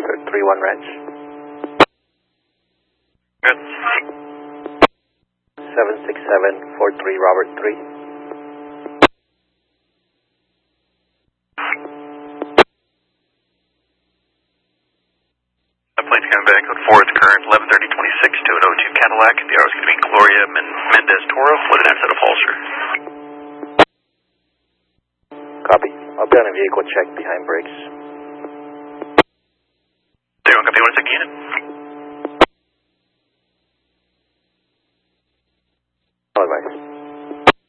31 Ranch. Good. 76743 Robert 3. The plane's coming back on 4th current, 113026 to an O2 Cadillac. The hour is going to be Gloria Mendez Toro with an after upholster. Copy. I'll be on a vehicle check behind brakes. 01 copy, 1 second unit.